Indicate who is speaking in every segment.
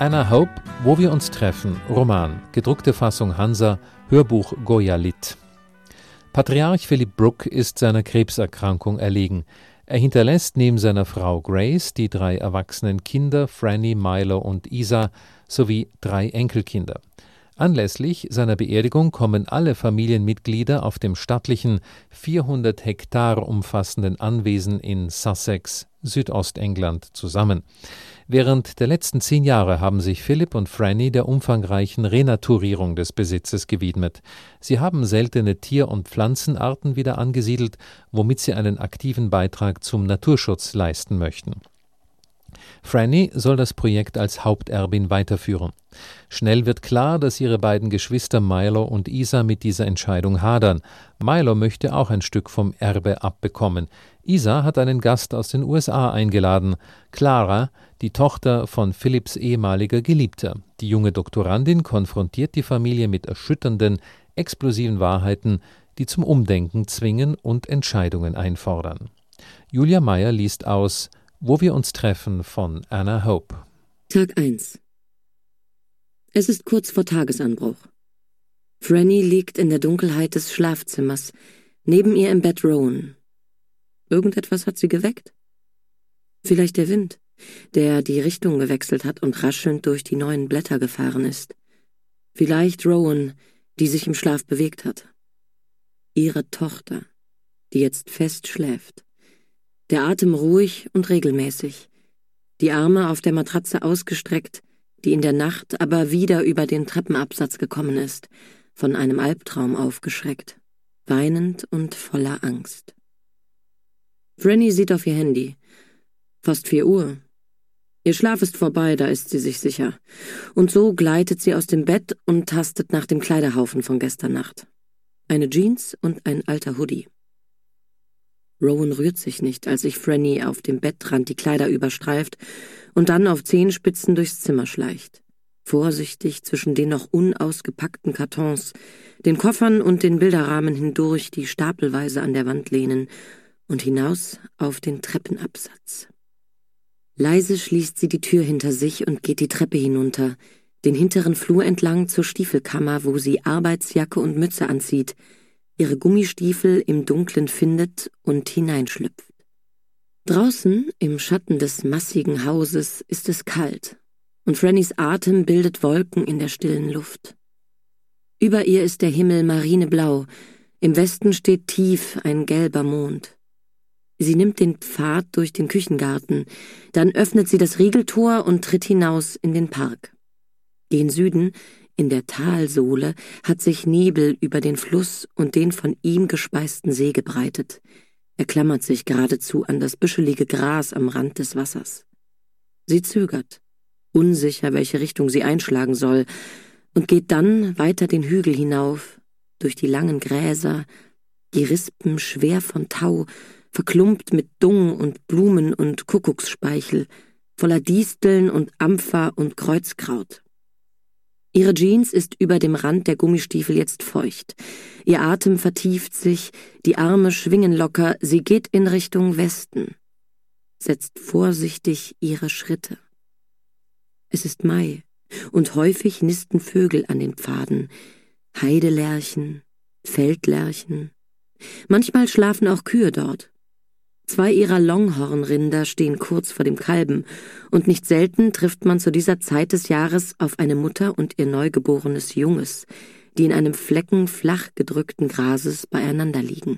Speaker 1: Anna Hope, Wo wir uns treffen, Roman, gedruckte Fassung Hansa, Hörbuch Goya Litt. Patriarch Philip Brooke ist seiner Krebserkrankung erlegen. Er hinterlässt neben seiner Frau Grace die 3 erwachsenen Kinder Franny, Milo und Isa sowie 3 Enkelkinder. Anlässlich seiner Beerdigung kommen alle Familienmitglieder auf dem stattlichen 400 Hektar umfassenden Anwesen in Sussex, Südostengland, zusammen. Während der letzten 10 Jahre haben sich Philip und Franny der umfangreichen Renaturierung des Besitzes gewidmet. Sie haben seltene Tier- und Pflanzenarten wieder angesiedelt, womit sie einen aktiven Beitrag zum Naturschutz leisten möchten. Franny soll das Projekt als Haupterbin weiterführen. Schnell wird klar, dass ihre beiden Geschwister Milo und Isa mit dieser Entscheidung hadern. Milo möchte auch ein Stück vom Erbe abbekommen. Isa hat einen Gast aus den USA eingeladen, Clara, die Tochter von Philips ehemaliger Geliebter. Die junge Doktorandin konfrontiert die Familie mit erschütternden, explosiven Wahrheiten, die zum Umdenken zwingen und Entscheidungen einfordern. Julia Meyer liest aus Wo wir uns treffen von Anna Hope.
Speaker 2: Tag 1. Es ist kurz vor Tagesanbruch. Franny liegt in der Dunkelheit des Schlafzimmers, neben ihr im Bett Rowan. Irgendetwas hat sie geweckt? Vielleicht der Wind, der die Richtung gewechselt hat und raschelnd durch die neuen Blätter gefahren ist. Vielleicht Rowan, die sich im Schlaf bewegt hat. Ihre Tochter, die jetzt fest schläft. Der Atem ruhig und regelmäßig. Die Arme auf der Matratze ausgestreckt, die in der Nacht aber wieder über den Treppenabsatz gekommen ist, von einem Albtraum aufgeschreckt, weinend und voller Angst. Franny sieht auf ihr Handy. Fast 4 Uhr. Ihr Schlaf ist vorbei, da ist sie sich sicher. Und so gleitet sie aus dem Bett und tastet nach dem Kleiderhaufen von gestern Nacht. Eine Jeans und ein alter Hoodie. Rowan rührt sich nicht, als sich Franny auf dem Bettrand die Kleider überstreift und dann auf Zehenspitzen durchs Zimmer schleicht. Vorsichtig zwischen den noch unausgepackten Kartons, den Koffern und den Bilderrahmen hindurch, die stapelweise an der Wand lehnen, und hinaus auf den Treppenabsatz. Leise schließt sie die Tür hinter sich und geht die Treppe hinunter, den hinteren Flur entlang zur Stiefelkammer, wo sie Arbeitsjacke und Mütze anzieht, ihre Gummistiefel im Dunklen findet und hineinschlüpft. Draußen, im Schatten des massigen Hauses, ist es kalt, und Frannys Atem bildet Wolken in der stillen Luft. Über ihr ist der Himmel marineblau, im Westen steht tief ein gelber Mond. Sie nimmt den Pfad durch den Küchengarten, dann öffnet sie das Riegeltor und tritt hinaus in den Park. Gen Süden, in der Talsohle, hat sich Nebel über den Fluss und den von ihm gespeisten See gebreitet. Er klammert sich geradezu an das büschelige Gras am Rand des Wassers. Sie zögert, unsicher, welche Richtung sie einschlagen soll, und geht dann weiter den Hügel hinauf, durch die langen Gräser, die Rispen schwer von Tau, verklumpt mit Dung und Blumen und Kuckucksspeichel, voller Disteln und Ampfer und Kreuzkraut. Ihre Jeans ist über dem Rand der Gummistiefel jetzt feucht. Ihr Atem vertieft sich, die Arme schwingen locker, sie geht in Richtung Westen, setzt vorsichtig ihre Schritte. Es ist Mai, und häufig nisten Vögel an den Pfaden, Heidelerchen, Feldlerchen. Manchmal schlafen auch Kühe dort. 2 ihrer Longhornrinder stehen kurz vor dem Kalben, und nicht selten trifft man zu dieser Zeit des Jahres auf eine Mutter und ihr neugeborenes Junges, die in einem Flecken flach gedrückten Grases beieinander liegen.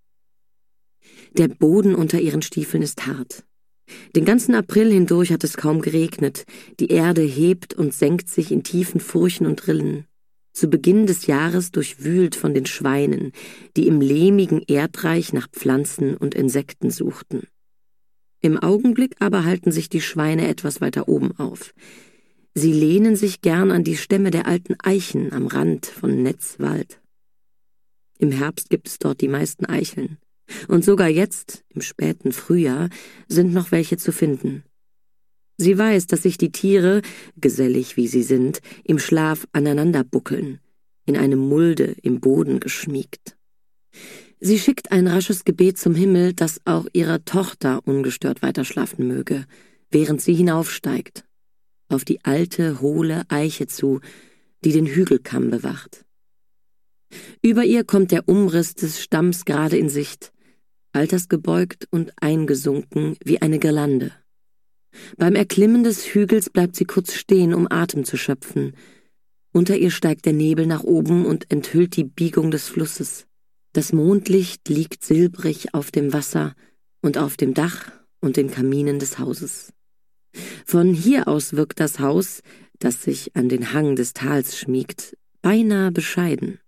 Speaker 2: Der Boden unter ihren Stiefeln ist hart. Den ganzen April hindurch hat es kaum geregnet, die Erde hebt und senkt sich in tiefen Furchen und Rillen. Zu Beginn des Jahres durchwühlt von den Schweinen, die im lehmigen Erdreich nach Pflanzen und Insekten suchten. Im Augenblick aber halten sich die Schweine etwas weiter oben auf. Sie lehnen sich gern an die Stämme der alten Eichen am Rand von Netzwald. Im Herbst gibt es dort die meisten Eicheln. Und sogar jetzt, im späten Frühjahr, sind noch welche zu finden. Sie weiß, dass sich die Tiere, gesellig wie sie sind, im Schlaf aneinander buckeln, in eine Mulde im Boden geschmiegt. Sie schickt ein rasches Gebet zum Himmel, dass auch ihre Tochter ungestört weiterschlafen möge, während sie hinaufsteigt. auf die alte, hohle Eiche zu, die den Hügelkamm bewacht. Über ihr kommt der Umriss des Stamms gerade in Sicht, altersgebeugt und eingesunken wie eine Girlande. Beim Erklimmen des Hügels bleibt sie kurz stehen, um Atem zu schöpfen. Unter ihr steigt der Nebel nach oben und enthüllt die Biegung des Flusses. Das Mondlicht liegt silbrig auf dem Wasser und auf dem Dach und den Kaminen des Hauses. Von hier aus wirkt das Haus, das sich an den Hang des Tals schmiegt, beinahe bescheiden.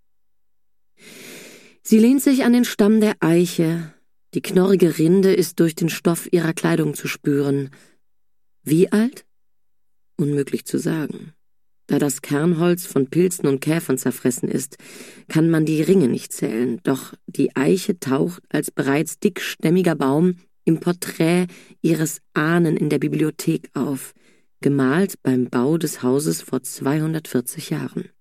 Speaker 2: Sie lehnt sich an den Stamm der Eiche, die knorrige Rinde ist durch den Stoff ihrer Kleidung zu spüren. Wie alt? Unmöglich zu sagen. Da das Kernholz von Pilzen und Käfern zerfressen ist, kann man die Ringe nicht zählen, doch die Eiche taucht als bereits dickstämmiger Baum im Porträt ihres Ahnen in der Bibliothek auf, gemalt beim Bau des Hauses vor 240 Jahren.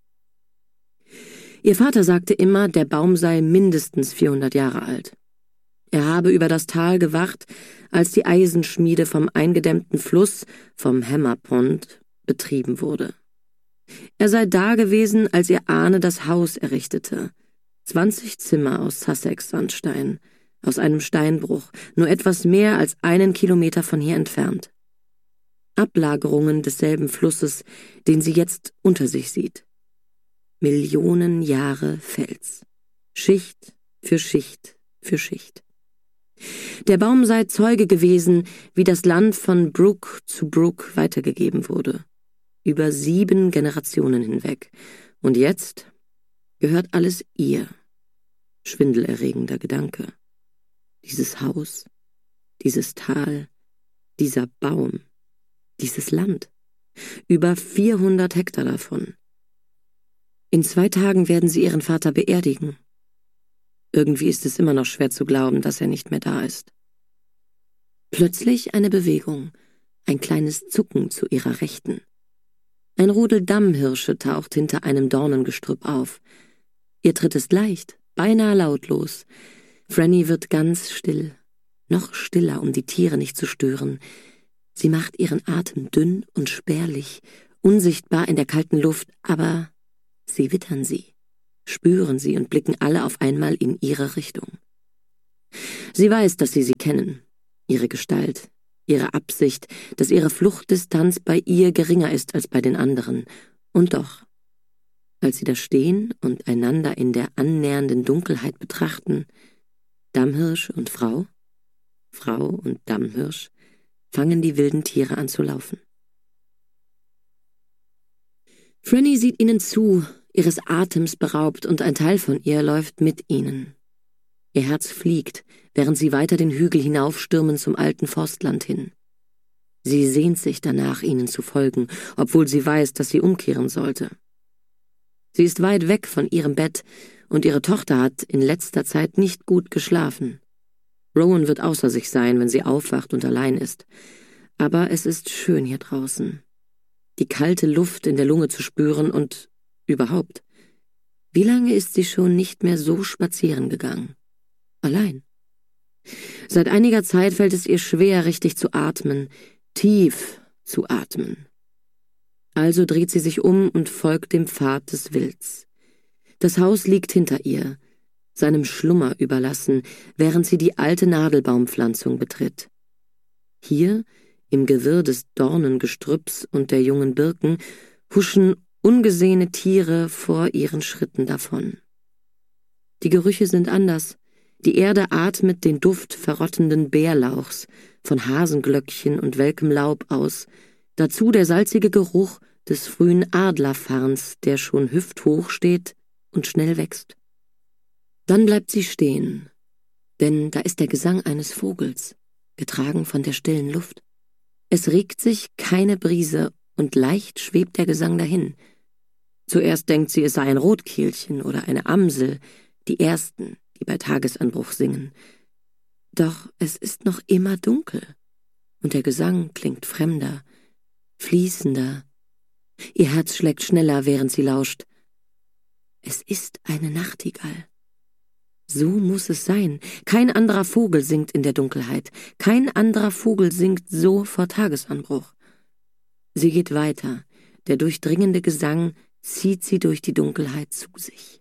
Speaker 2: Ihr Vater sagte immer, der Baum sei mindestens 400 Jahre alt. Er habe über das Tal gewacht, als die Eisenschmiede vom eingedämmten Fluss, vom Hammer Pond, betrieben wurde. Er sei da gewesen, als ihr Ahne das Haus errichtete. 20 Zimmer aus Sussex-Sandstein, aus einem Steinbruch, nur etwas mehr als 1 Kilometer von hier entfernt. Ablagerungen desselben Flusses, den sie jetzt unter sich sieht. Millionen Jahre Fels. Schicht für Schicht für Schicht. Der Baum sei Zeuge gewesen, wie das Land von Brook zu Brook weitergegeben wurde. Über 7 Generationen hinweg. Und jetzt gehört alles ihr. Schwindelerregender Gedanke. Dieses Haus, dieses Tal, dieser Baum, dieses Land. Über 400 Hektar davon. In 2 Tagen werden sie ihren Vater beerdigen. Irgendwie ist es immer noch schwer zu glauben, dass er nicht mehr da ist. Plötzlich eine Bewegung, ein kleines Zucken zu ihrer Rechten. Ein Rudel Dammhirsche taucht hinter einem Dornengestrüpp auf. Ihr Tritt ist leicht, beinahe lautlos. Franny wird ganz still, noch stiller, um die Tiere nicht zu stören. Sie macht ihren Atem dünn und spärlich, unsichtbar in der kalten Luft, aber sie wittern sie, spüren sie und blicken alle auf einmal in ihre Richtung. Sie weiß, dass sie kennen, ihre Gestalt, ihre Absicht, dass ihre Fluchtdistanz bei ihr geringer ist als bei den anderen. Und doch, als sie da stehen und einander in der annähernden Dunkelheit betrachten, Dammhirsch und Frau und Dammhirsch, fangen die wilden Tiere an zu laufen. Franny sieht ihnen zu, ihres Atems beraubt, und ein Teil von ihr läuft mit ihnen. Ihr Herz fliegt, während sie weiter den Hügel hinaufstürmen zum alten Forstland hin. Sie sehnt sich danach, ihnen zu folgen, obwohl sie weiß, dass sie umkehren sollte. Sie ist weit weg von ihrem Bett, und ihre Tochter hat in letzter Zeit nicht gut geschlafen. Rowan wird außer sich sein, wenn sie aufwacht und allein ist. Aber es ist schön hier draußen. Die kalte Luft in der Lunge zu spüren und überhaupt. Wie lange ist sie schon nicht mehr so spazieren gegangen? Allein. Seit einiger Zeit fällt es ihr schwer, richtig zu atmen, tief zu atmen. Also dreht sie sich um und folgt dem Pfad des Wilds. Das Haus liegt hinter ihr, seinem Schlummer überlassen, während sie die alte Nadelbaumpflanzung betritt. Hier, im Gewirr des Dornengestrüpps und der jungen Birken, huschen ungesehene Tiere vor ihren Schritten davon. Die Gerüche sind anders. Die Erde atmet den Duft verrottenden Bärlauchs, von Hasenglöckchen und welkem Laub aus, dazu der salzige Geruch des frühen Adlerfarns, der schon hüfthoch steht und schnell wächst. Dann bleibt sie stehen, denn da ist der Gesang eines Vogels, getragen von der stillen Luft. Es regt sich keine Brise und leicht schwebt der Gesang dahin. Zuerst denkt sie, es sei ein Rotkehlchen oder eine Amsel, die ersten, die bei Tagesanbruch singen. Doch es ist noch immer dunkel, und der Gesang klingt fremder, fließender. Ihr Herz schlägt schneller, während sie lauscht. Es ist eine Nachtigall. So muss es sein. Kein anderer Vogel singt in der Dunkelheit. Kein anderer Vogel singt so vor Tagesanbruch. Sie geht weiter. Der durchdringende Gesang zieht sie durch die Dunkelheit zu sich.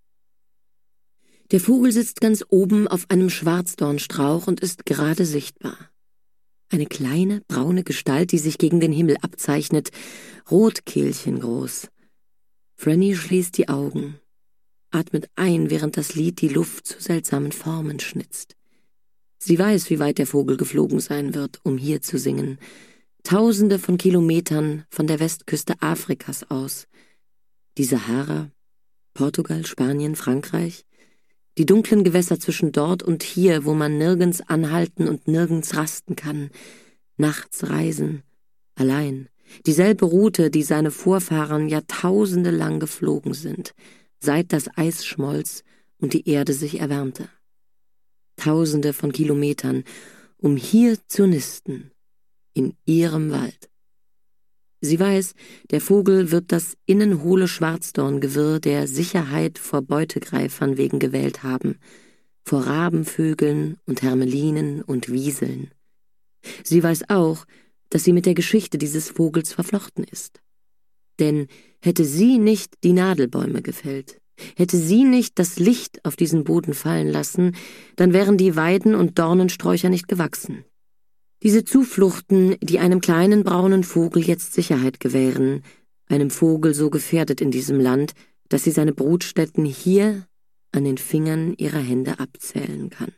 Speaker 2: Der Vogel sitzt ganz oben auf einem Schwarzdornstrauch und ist gerade sichtbar. Eine kleine, braune Gestalt, die sich gegen den Himmel abzeichnet, rotkehlchengroß. Franny schließt die Augen, atmet ein, während das Lied die Luft zu seltsamen Formen schnitzt. Sie weiß, wie weit der Vogel geflogen sein wird, um hier zu singen. Tausende von Kilometern von der Westküste Afrikas aus. Die Sahara, Portugal, Spanien, Frankreich. Die dunklen Gewässer zwischen dort und hier, wo man nirgends anhalten und nirgends rasten kann. Nachts reisen, allein. Dieselbe Route, die seine Vorfahren Jahrtausende lang geflogen sind, seit das Eis schmolz und die Erde sich erwärmte. Tausende von Kilometern, um hier zu nisten, in ihrem Wald. Sie weiß, der Vogel wird das innenhohle Schwarzdorngewirr der Sicherheit vor Beutegreifern wegen gewählt haben, vor Rabenvögeln und Hermelinen und Wieseln. Sie weiß auch, dass sie mit der Geschichte dieses Vogels verflochten ist. Denn hätte sie nicht die Nadelbäume gefällt, hätte sie nicht das Licht auf diesen Boden fallen lassen, dann wären die Weiden und Dornensträucher nicht gewachsen. Diese Zufluchten, die einem kleinen braunen Vogel jetzt Sicherheit gewähren, einem Vogel so gefährdet in diesem Land, dass sie seine Brutstätten hier an den Fingern ihrer Hände abzählen kann.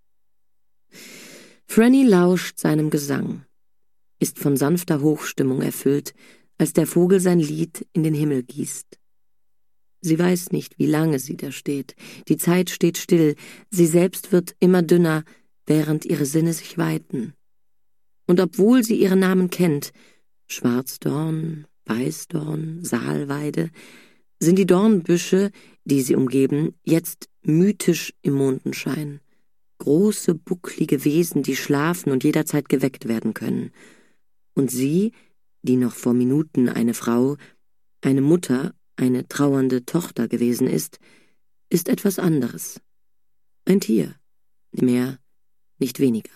Speaker 2: Franny lauscht seinem Gesang, ist von sanfter Hochstimmung erfüllt, als der Vogel sein Lied in den Himmel gießt. Sie weiß nicht, wie lange sie da steht. Die Zeit steht still, sie selbst wird immer dünner, während ihre Sinne sich weiten. Und obwohl sie ihre Namen kennt, Schwarzdorn, Weißdorn, Saalweide, sind die Dornbüsche, die sie umgeben, jetzt mythisch im Mondenschein. Große, bucklige Wesen, die schlafen und jederzeit geweckt werden können. Und sie, die noch vor Minuten eine Frau, eine Mutter, eine trauernde Tochter gewesen ist etwas anderes. Ein Tier, mehr, nicht weniger.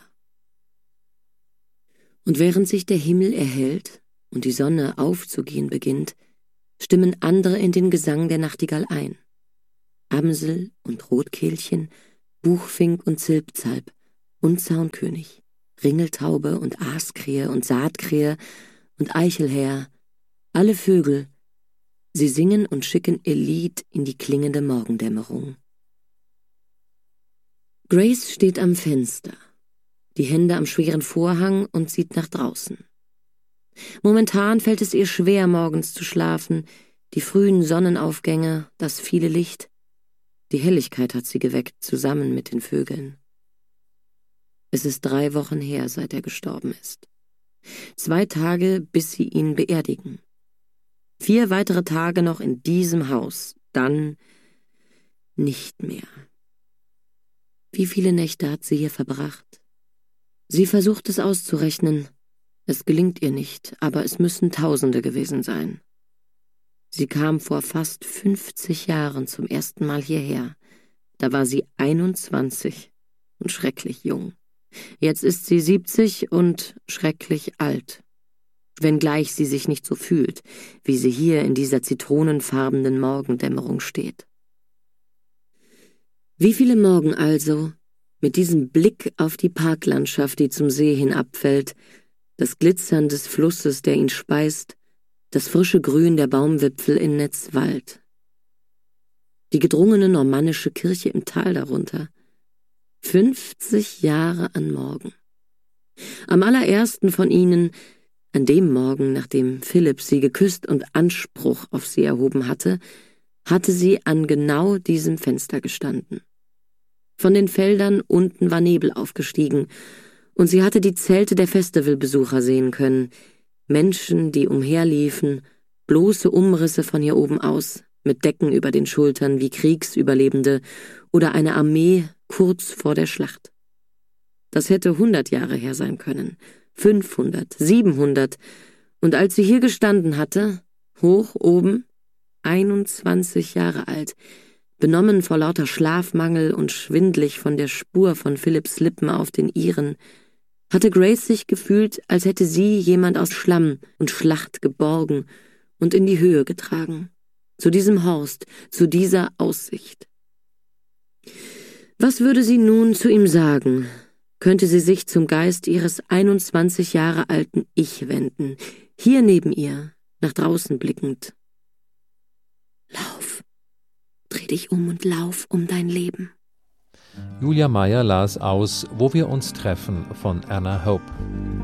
Speaker 2: Und während sich der Himmel erhellt und die Sonne aufzugehen beginnt, stimmen andere in den Gesang der Nachtigall ein. Amsel und Rotkehlchen, Buchfink und Zilpzalp und Zaunkönig, Ringeltaube und Aaskrähe und Saatkrähe und Eichelhäher, alle Vögel, sie singen und schicken ihr Lied in die klingende Morgendämmerung. Grace steht am Fenster, die Hände am schweren Vorhang und sieht nach draußen. Momentan fällt es ihr schwer, morgens zu schlafen, die frühen Sonnenaufgänge, das viele Licht. Die Helligkeit hat sie geweckt, zusammen mit den Vögeln. Es ist 3 Wochen her, seit er gestorben ist. 2 Tage, bis sie ihn beerdigen. 4 weitere Tage noch in diesem Haus, dann nicht mehr. Wie viele Nächte hat sie hier verbracht? Sie versucht es auszurechnen. Es gelingt ihr nicht, aber es müssen Tausende gewesen sein. Sie kam vor fast 50 Jahren zum ersten Mal hierher. Da war sie 21 und schrecklich jung. Jetzt ist sie 70 und schrecklich alt. Wenngleich sie sich nicht so fühlt, wie sie hier in dieser zitronenfarbenen Morgendämmerung steht. Wie viele Morgen also, mit diesem Blick auf die Parklandschaft, die zum See hinabfällt, das Glitzern des Flusses, der ihn speist, das frische Grün der Baumwipfel in Netzwald, die gedrungene normannische Kirche im Tal darunter. 50 Jahre an Morgen. Am allerersten von ihnen, an dem Morgen, nachdem Philipp sie geküsst und Anspruch auf sie erhoben hatte sie an genau diesem Fenster gestanden. Von den Feldern unten war Nebel aufgestiegen, und sie hatte die Zelte der Festivalbesucher sehen können, Menschen, die umherliefen, bloße Umrisse von hier oben aus, mit Decken über den Schultern wie Kriegsüberlebende oder eine Armee kurz vor der Schlacht. Das hätte 100 Jahre her sein können, 500, 700, und als sie hier gestanden hatte, hoch oben, 21 Jahre alt, benommen vor lauter Schlafmangel und schwindlig von der Spur von Philipps Lippen auf den ihren, hatte Grace sich gefühlt, als hätte sie jemand aus Schlamm und Schlacht geborgen und in die Höhe getragen. Zu diesem Horst, zu dieser Aussicht. Was würde sie nun zu ihm sagen? Könnte sie sich zum Geist ihres 21 Jahre alten Ich wenden, hier neben ihr, nach draußen blickend. Lauf, dreh dich um und lauf um dein Leben.
Speaker 1: Julia Meyer las aus Wo wir uns treffen von Anna Hope.